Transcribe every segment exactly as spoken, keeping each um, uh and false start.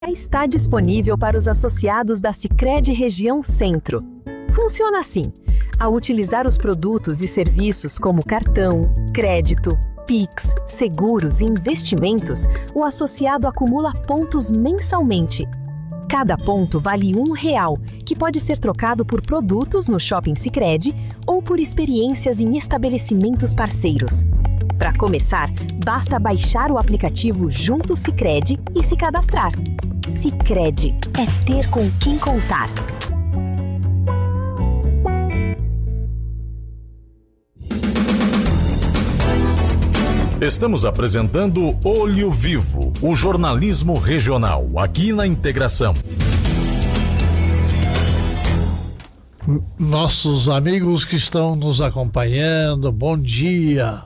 Está disponível para os associados da Sicredi Região Centro. Funciona assim: ao utilizar os produtos e serviços como cartão, crédito, Pix, seguros e investimentos, o associado acumula pontos mensalmente. Cada ponto vale um real, que pode ser trocado por produtos no Shopping Sicredi ou por experiências em estabelecimentos parceiros. Para começar, basta baixar o aplicativo Junto Sicredi e se cadastrar. Sicredi é ter com quem contar. Estamos apresentando Olho Vivo, o jornalismo regional, aqui na Integração. Nossos amigos que estão nos acompanhando, bom dia.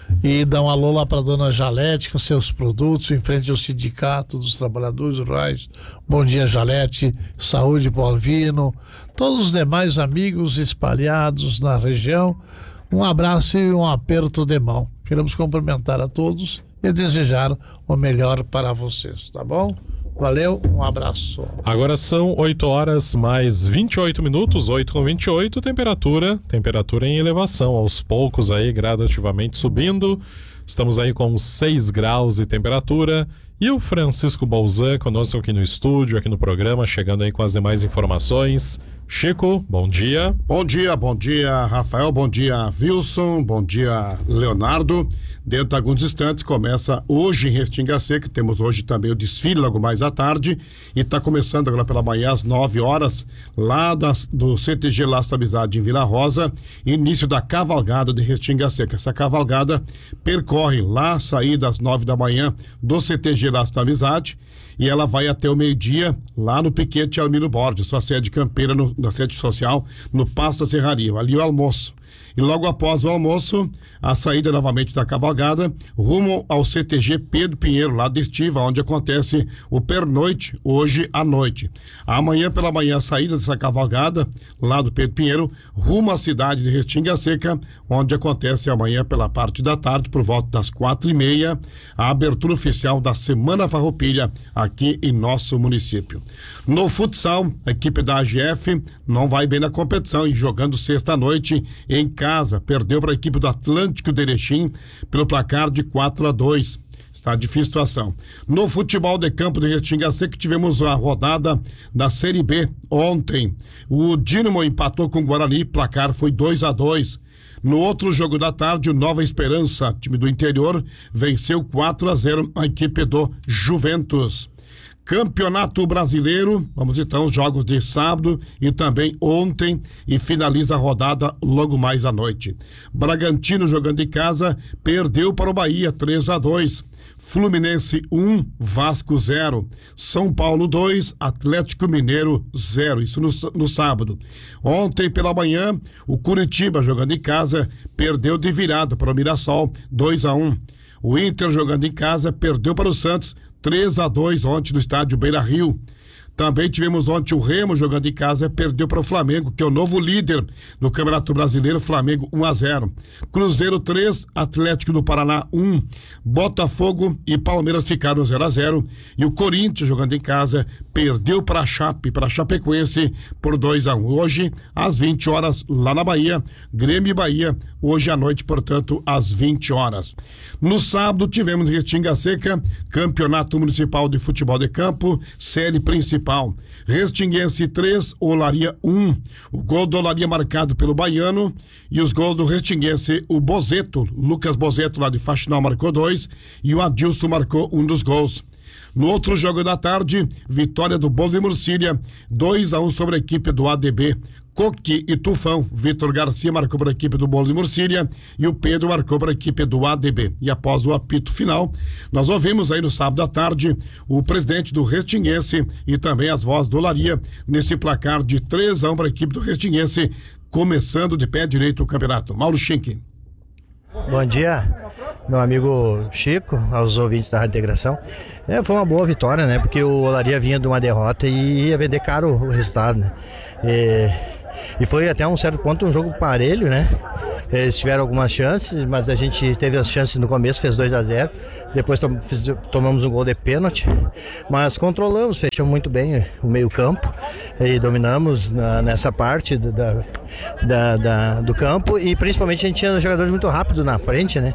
E dá um alô lá para a dona Jalete com seus produtos em frente ao Sindicato dos Trabalhadores Rurais. Bom dia, Jalete. Saúde pro Alvino. Todos os demais amigos espalhados na região, um abraço e um aperto de mão. Queremos cumprimentar a todos e desejar o melhor para vocês, tá bom? Valeu, um abraço. Agora são oito horas mais vinte e oito minutos, oito com vinte e oito, temperatura, temperatura em elevação, aos poucos aí gradativamente subindo. Estamos aí com seis graus de temperatura. E o Francisco Bolzan conosco aqui no estúdio, aqui no programa, chegando aí com as demais informações. Chico, bom dia. Bom dia, bom dia, Rafael, bom dia, Wilson, bom dia, Leonardo. Dentro de alguns instantes começa hoje em Restinga Seca, temos hoje também o desfile logo mais à tarde, e está começando agora pela manhã às nove horas, lá das, do C T G Laço Amizade em Vila Rosa, início da cavalgada de Restinga Seca. Essa cavalgada percorre lá, saída às nove da manhã do C T G Laço Amizade, e ela vai até o meio-dia lá no Piquete Almiro Borges, sua sede campeira, no, na sede social, no Pasto da Serraria, ali o almoço. E logo após o almoço, a saída novamente da cavalgada, rumo ao C T G Pedro Pinheiro, lá de Estiva, onde acontece o pernoite, hoje à noite. Amanhã pela manhã, a saída dessa cavalgada, lá do Pedro Pinheiro, rumo à cidade de Restinga Seca, onde acontece amanhã pela parte da tarde, por volta das quatro e meia, a abertura oficial da Semana Farroupilha, aqui em nosso município. No futsal, a equipe da A G F não vai bem na competição, e jogando sexta-noite em casa, perdeu para a equipe do Atlântico de Erechim pelo placar de quatro a dois. Está difícil a situação. No futebol de campo de Restinga Seca, tivemos a rodada da Série B ontem. O Dínamo empatou com o Guarani, placar foi dois a dois. No outro jogo da tarde, o Nova Esperança, time do interior, venceu quatro a zero a equipe do Juventus. Campeonato Brasileiro, vamos então os jogos de sábado e também ontem, e finaliza a rodada logo mais à noite. Bragantino, jogando em casa, perdeu para o Bahia três a dois. Fluminense um, Vasco zero. São Paulo dois, Atlético Mineiro zero. Isso no, no sábado. Ontem pela manhã, o Curitiba, jogando em casa, perdeu de virada para o Mirassol dois a um. O Inter, jogando em casa, perdeu para o Santos três a dois ontem no estádio Beira-Rio. Também tivemos ontem o Remo jogando em casa, perdeu para o Flamengo, que é o novo líder do Campeonato Brasileiro, Flamengo um a zero. Cruzeiro três, Atlético do Paraná um. Botafogo e Palmeiras ficaram zero a zero. E o Corinthians jogando em casa, perdeu para a Chape, para a Chapecoense por dois a um. Hoje, às vinte horas, lá na Bahia, Grêmio e Bahia, hoje à noite, portanto, às vinte horas. No sábado, tivemos Restinga Seca, Campeonato Municipal de Futebol de Campo, série principal. Restinguense três, Olaria um. O gol do Olaria marcado pelo Baiano, e os gols do Restinguense, o Bozeto, Lucas Bozeto lá de Faxinal marcou dois, e o Adilson marcou um dos gols. No outro jogo da tarde, vitória do Bolo de Murcília, dois a um sobre a equipe do A D B. Coqui e Tufão, Vitor Garcia marcou para a equipe do Bolo de Murcília e o Pedro marcou para a equipe do A D B. E após o apito final, nós ouvimos aí no sábado à tarde o presidente do Restinguense e também as vozes do Olaria nesse placar de três a um para a equipe do Restinguense, começando de pé direito o campeonato. Mauro Schinck. Bom dia, meu amigo Chico, aos ouvintes da Rádio Integração. É, foi uma boa vitória, né? Porque o Olaria vinha de uma derrota e ia vender caro o resultado, né? E, e foi até um certo ponto um jogo parelho, né? Eles tiveram algumas chances, mas a gente teve as chances no começo, fez dois a zero. Depois tom, fiz, tomamos um gol de pênalti, mas controlamos, fechamos muito bem o meio-campo e dominamos na, nessa parte do, da, da, da, do campo, e principalmente a gente tinha jogadores muito rápidos na frente, né?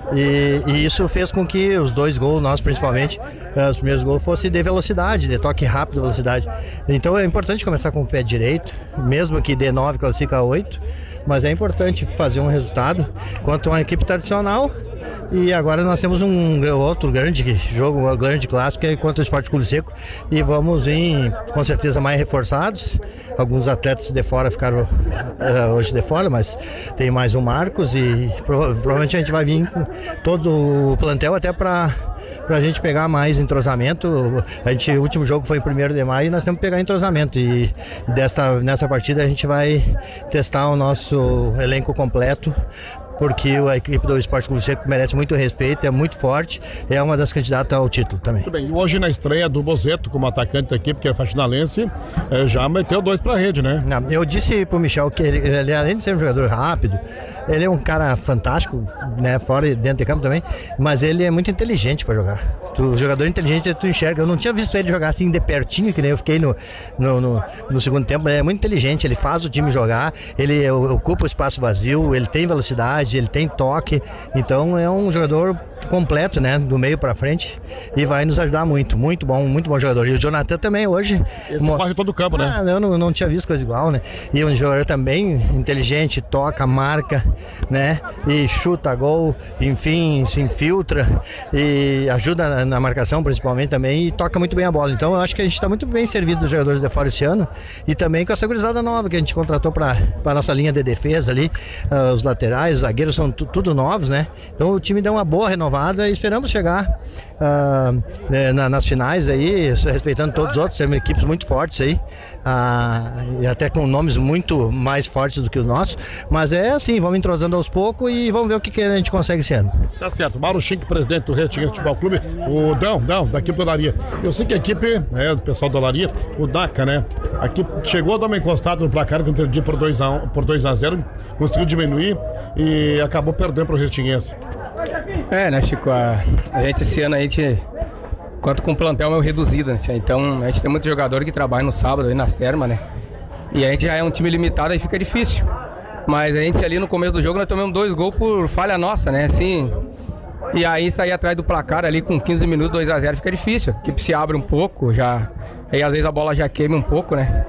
E, e isso fez com que os dois gols, nós principalmente, os primeiros gols fossem de velocidade, de toque rápido, velocidade. Então é importante começar com o pé direito, mesmo que dê nove, classifica oito, mas é importante fazer um resultado contra uma equipe tradicional. E agora nós temos um outro grande jogo, um grande clássico, que é contra o Sport Clube Seco, e vamos vir com certeza mais reforçados. Alguns atletas de fora ficaram uh, hoje de fora, mas tem mais um Marcos, e prova- provavelmente a gente vai vir com todo o plantel até para para a gente pegar mais entrosamento. A gente, o último jogo foi em primeiro de maio e nós temos que pegar entrosamento, e desta, nessa partida a gente vai testar o nosso elenco completo, porque a equipe do Sport Clube Seco merece muito respeito, é muito forte, é uma das candidatas ao título também. Muito bem, e hoje na estreia do Bozeto como atacante da equipe, que é faxinalense, é, já meteu dois pra rede, né? Não, eu disse pro Michel que ele, ele, além de ser um jogador rápido, ele é um cara fantástico, né, fora e dentro de campo também, mas ele é muito inteligente para jogar. O jogador inteligente tu enxerga. Eu não tinha visto ele jogar assim de pertinho, que nem eu fiquei no, no, no, no segundo tempo. Ele é muito inteligente, ele faz o time jogar, ele ocupa o espaço vazio, ele tem velocidade, ele tem toque, então é um jogador completo, né, do meio para frente, e vai nos ajudar muito, muito bom, muito bom jogador. E o Jonathan também hoje... Esse mo... corre todo o campo, né? Ah, eu não, não tinha visto coisa igual, né? E um jogador também inteligente, toca, marca, né, e chuta gol, enfim, se infiltra e ajuda na, na marcação principalmente também, e toca muito bem a bola. Então eu acho que a gente está muito bem servido dos jogadores de fora esse ano, e também com essa gurizada nova que a gente contratou para a nossa linha de defesa ali, uh, os laterais, os zagueiros são tu, tudo novos, né? Então o time deu uma boa renovada e esperamos chegar uh, né, na, nas finais aí, respeitando todos os outros, temos equipes muito fortes aí, uh, e até com nomes muito mais fortes do que os nossos, mas é assim, vamos entrosando aos poucos e vamos ver o que, que a gente consegue esse ano. Tá certo, Mauro Schink, presidente do Restinga Futebol Clube, o Dão, Dão, da equipe do Olaria. Eu sei que a equipe, é, do pessoal do Olaria, o DACA, né, aqui chegou a dar uma encostada no placar, que eu perdi por dois a zero, conseguiu diminuir e acabou perdendo pro Restinguense. É, né, Chico, a, a gente esse ano a gente, quanto com o plantel meio reduzido, né, então a gente tem muito jogador que trabalha no sábado aí nas termas, né, e a gente já é um time limitado, aí fica difícil, mas a gente ali no começo do jogo nós tomamos dois gols por falha nossa, né, assim, e aí sair atrás do placar ali com quinze minutos, dois a zero fica difícil, a equipe se abre um pouco, já, aí às vezes a bola já queima um pouco, né,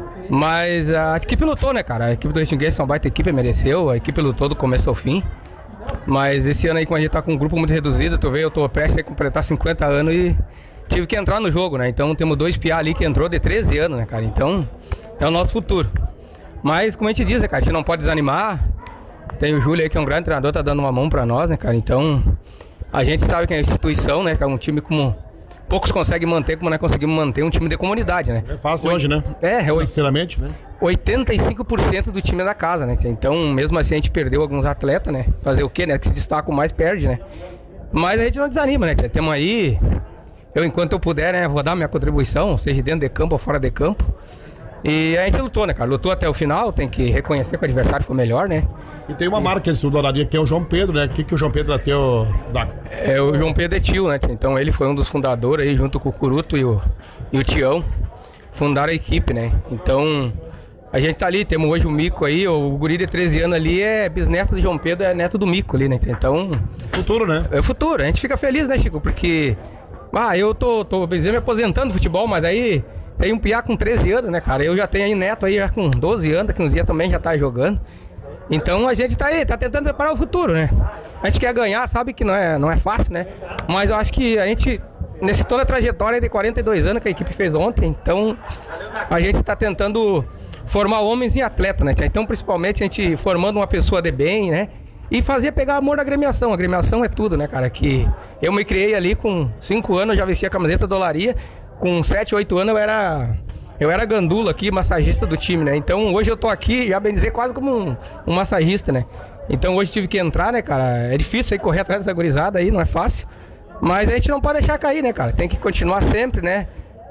mas a equipe lutou, né, cara, a equipe do Restinguense é uma baita equipe, mereceu, a equipe lutou do começo ao fim. Mas esse ano aí, como a gente tá com um grupo muito reduzido, tu vê, eu tô prestes a completar cinquenta anos e tive que entrar no jogo, né? Então temos dois piá ali que entrou de treze anos, né, cara? Então é o nosso futuro. Mas como a gente diz, né, cara, a gente não pode desanimar. Tem o Júlio aí que é um grande treinador, tá dando uma mão pra nós, né, cara? Então a gente sabe que é a instituição, né, que é um time como poucos conseguem manter, como nós conseguimos manter um time de comunidade, né? É fácil hoje, né? É, é sinceramente, né? oitenta e cinco por cento do time é da casa, né? Então, mesmo assim, a gente perdeu alguns atletas, né? Fazer o quê, né? Que se destacam mais, perde, né? Mas a gente não desanima, né? Temos aí... Eu, enquanto eu puder, né? Vou dar minha contribuição, seja dentro de campo ou fora de campo. E a gente lutou, né, cara? Lutou até o final, tem que reconhecer que o adversário foi melhor, né? E tem uma marca esse do Olaria, que é o João Pedro, né? O que, que o João Pedro tem o... É, o João Pedro é tio, né? Então ele foi um dos fundadores aí, junto com o Curuto e o, e o Tião, fundaram a equipe, né? Então, a gente tá ali, temos hoje o Mico aí, o guri de treze anos ali é bisneto do João Pedro, é neto do Mico ali, né? Então... Futuro, né? É futuro, a gente fica feliz, né, Chico? Porque, ah, eu tô, tô me aposentando do futebol, mas aí tem um piá com treze anos, né, cara? Eu já tenho aí neto aí já com doze anos, daqui uns dias também já tá jogando. Então a gente tá aí, tá tentando preparar o futuro, né? A gente quer ganhar, sabe que não é, não é fácil, né? Mas eu acho que a gente, nesse toda a trajetória de quarenta e dois anos que a equipe fez ontem, então a gente tá tentando formar homens e atletas, né? Então principalmente a gente formando uma pessoa de bem, né? E fazer pegar amor na agremiação. A agremiação é tudo, né, cara? Que eu me criei ali com cinco anos, eu já vestia a camiseta do Olaria. Com sete, oito anos eu era... Eu era gandula aqui, massagista do time, né? Então hoje eu tô aqui, já bem dizer, quase como um, um massagista, né? Então hoje tive que entrar, né, cara? É difícil aí correr atrás dessa gurizada aí, não é fácil. Mas a gente não pode deixar cair, né, cara? Tem que continuar sempre, né?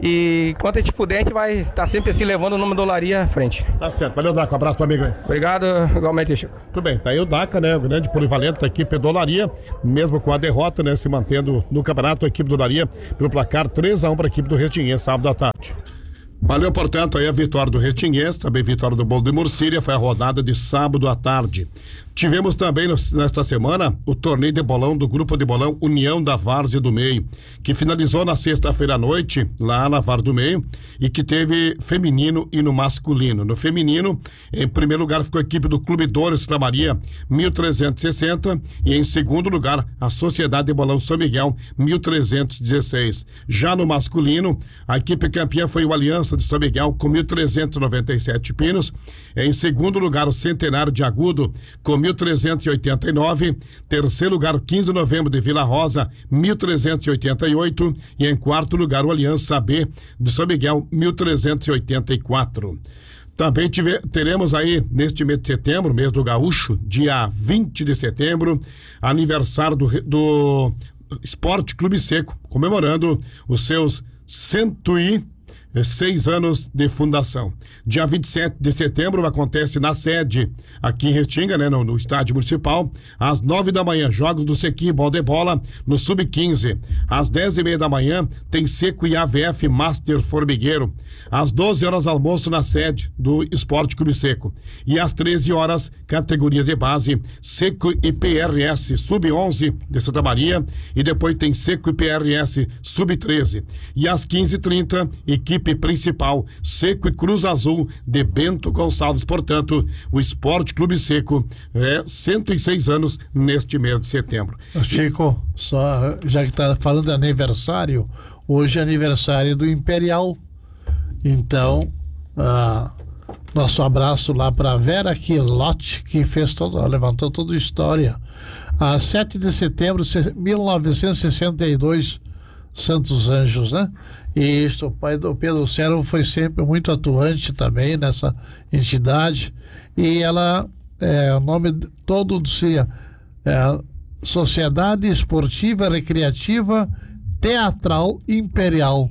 E enquanto a gente puder, a gente vai estar tá sempre assim levando o nome da Olaria à frente. Tá certo. Valeu, Daca. Um abraço pro amigo aí. Obrigado, igualmente, Chico. Tudo bem. Tá aí o Daca, né? O grande polivalente da equipe do Olaria, mesmo com a derrota, né? Se mantendo no campeonato, a equipe do Olaria pelo placar três a um para a equipe do Restinguense, sábado à tarde. Valeu, portanto, aí a vitória do Restinguense, também vitória do Bolo de Murcília, foi a rodada de sábado à tarde. Tivemos também nesta semana o torneio de bolão do grupo de bolão União da Várzea do Meio, que finalizou na sexta-feira à noite, lá na Várzea do Meio, e que teve feminino e no masculino. No feminino, em primeiro lugar ficou a equipe do Clube Dores Santa Maria, mil trezentos e sessenta, e em segundo lugar, a Sociedade de Bolão São Miguel, mil trezentos e dezesseis. Já no masculino, a equipe campeã foi o Aliança de São Miguel, com mil trezentos e noventa e sete pinos. Em segundo lugar, o Centenário de Agudo, com mil trezentos e oitenta e nove. Terceiro lugar, o quinze de novembro de Vila Rosa, mil trezentos e oitenta e oito. E em quarto lugar, o Aliança B de São Miguel, mil trezentos e oitenta e quatro. Também tive, teremos aí, neste mês de setembro, mês do Gaúcho, dia vinte de setembro, aniversário do, do Esporte Clube Seco, comemorando os seus cento e seis anos de fundação. Dia vinte e sete de setembro acontece na sede aqui em Restinga, né, no, no estádio municipal, às nove da manhã, jogos do Sequim Bol de Bola no sub quinze. Às dez e meia da manhã tem Seco e A V F Master Formigueiro. Às doze horas, almoço na sede do Esporte Clube Seco. E às treze horas, categorias de base, Seco e P R S sub onze de Santa Maria, e depois tem Seco e P R S sub treze. E às quinze e trinta, equipe principal, Seco e Cruz Azul de Bento Gonçalves. Portanto, o Esporte Clube Seco é cento e seis anos neste mês de setembro. Chico, só já que está falando de aniversário, hoje é aniversário do Imperial. Então, ah, nosso abraço lá para Vera Quilote, que fez todo, levantou toda a história. A sete de setembro de mil novecentos e sessenta e dois, Santos Anjos, né? E isso, o pai do Pedro Servo foi sempre muito atuante também nessa entidade, e ela, é, o nome todo seria é, Sociedade Esportiva Recreativa Teatral Imperial,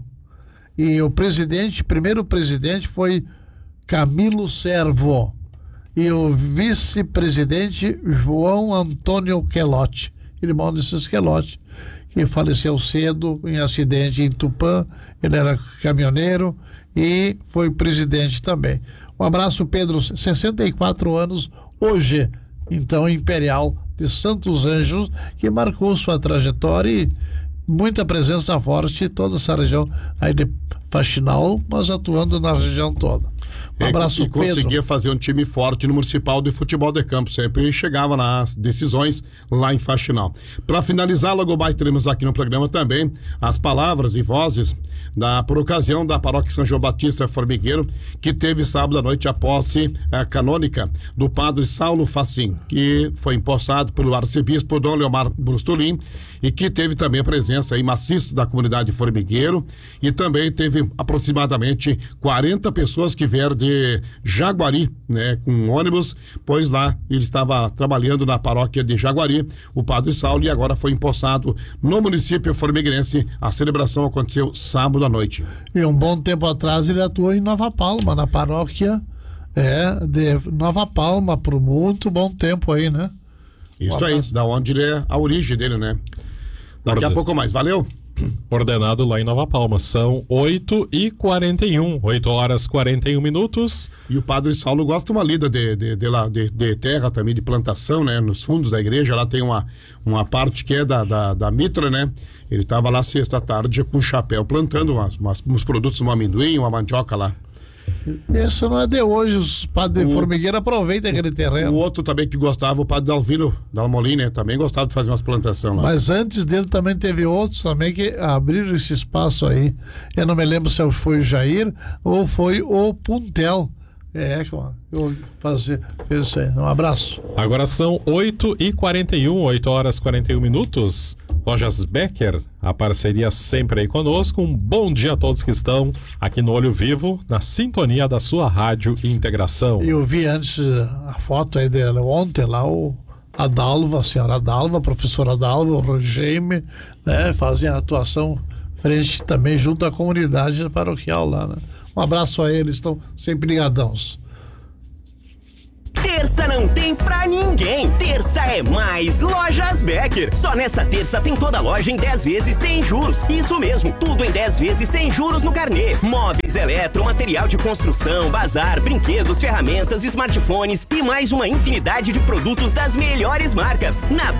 e o presidente, primeiro presidente foi Camilo Servo, e o vice-presidente João Antônio Quelotti, irmão desses Quelotti, que faleceu cedo em acidente em Tupã. Ele era caminhoneiro e foi presidente também. Um abraço, Pedro, sessenta e quatro anos hoje, então, Imperial de Santos Anjos, que marcou sua trajetória e muita presença forte em toda essa região aí de Faxinal, mas atuando na região toda. Um abraço, é, e Pedro. conseguia fazer um time forte no Municipal de Futebol de Campo, sempre chegava nas decisões lá em Faxinal. Para finalizar, logo mais teremos aqui no programa também as palavras e vozes da, por ocasião da Paróquia São João Batista Formigueiro, que teve sábado à noite a posse a canônica do padre Saulo Facim, que foi empossado pelo arcebispo Dom Leomar Brustolin, e que teve também a presença aí maciça da comunidade Formigueiro, e também teve aproximadamente quarenta pessoas que vieram de Jaguari, né, com ônibus, pois lá ele estava trabalhando na paróquia de Jaguari, o padre Saulo, e agora foi empossado no município formigueirense. A celebração aconteceu sábado à noite. E um bom tempo atrás ele atuou em Nova Palma, na paróquia é, de Nova Palma, por muito bom tempo aí, né? Isso um aí, da onde ele é a origem dele, né? Daqui Orde... a pouco mais, valeu? Ordenado lá em Nova Palma. São oito e quarenta e um, oito horas e quarenta e um minutos. E o padre Saulo gosta de uma lida de, de, de, lá, de, de terra também, de plantação, né? Nos fundos da igreja, lá tem uma, uma parte que é da, da, da mitra, né? Ele estava lá sexta-tarde com um chapéu plantando umas, umas, uns produtos, um amendoim, uma mandioca lá. Isso não é de hoje, os padres de formigueiro aproveitam aquele terreno. O outro também que gostava, o padre Dalvino Dalmolin, né? Também gostava de fazer umas plantações lá. Mas antes dele também teve outros também que abriram esse espaço aí. Eu não me lembro se foi o Jair ou foi o Puntel. É, eu fazer, fez isso aí. Um abraço. Agora são oito e quarenta e um, oito horas e quarenta e um minutos. Lojas Becker, a parceria sempre aí conosco. Um bom dia a todos que estão aqui no Olho Vivo, na sintonia da sua rádio Integração. Eu vi antes a foto aí dela ontem lá, o a Dalva, a senhora Dalva, a professora Dalva, o Rogeime, né, fazem a atuação frente também junto à comunidade paroquial lá, né? Um abraço a eles, estão sempre ligadãos. Terça não tem pra ninguém. Terça é mais Lojas Becker. Só nessa terça tem toda a loja em dez vezes sem juros. Isso mesmo, tudo em dez vezes sem juros no carnê. Móveis, eletro, material de construção, bazar, brinquedos, ferramentas, smartphones e mais uma infinidade de produtos das melhores marcas. Na